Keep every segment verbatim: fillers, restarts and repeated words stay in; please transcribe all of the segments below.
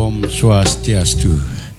Om Swastiastu.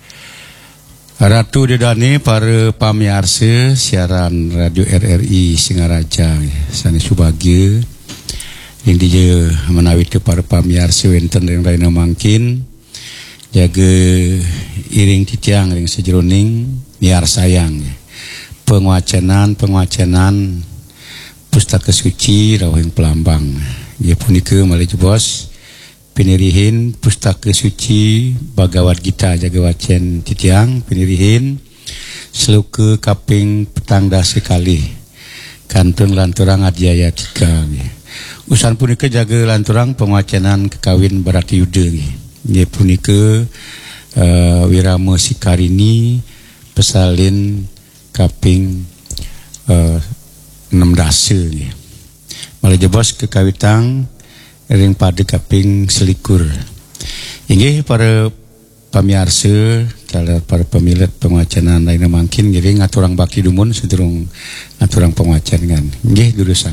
Ratu Dedane para pamiarsa siaran radio R R I Singaraja sani subagya yang dia menawi te para pamiarsa wenten yang lain mangkin jaga iring titiang ring sejeroning miar sayang penguacanan penguacanan pustaka suci rawing pelambang dia punika malih bos pinirihin pustaka suci Bhagavad Gita jaga wacen titiang pinirihin seluka kaping petang dah sekali kantun lanturang adjaya tiga usan punika jaga lanturang penguacanan kekawin berarti yuda dia punika uh, wirama sikarini pesalin kaping uh, enam dasa malah jebos kekawitang ring pada kaping selikur. Inggih para pamiarsa kalau para pemilik pengacanan lain mangkin jadi ngaturang bakti dumun sedurung ngaturang pengacanan. Inggih durusang.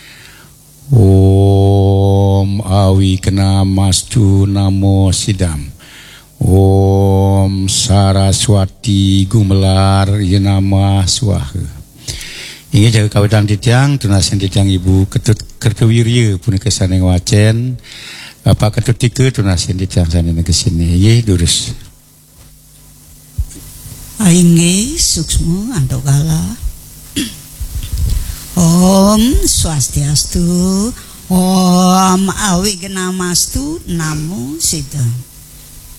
Om awi kena mastu namo sidam. Om Saraswati gumelar yenama swaha. Ini jaga kawitan titiang, tunasin titiang ibu ketut kerkewirya punya kesan yang wacen. Bapak ketut tiga tunasin titiang sana kesini. Ye durus. Ainge suksmu antokala. Om Swastiastu. Om awi genamastu namo sidam.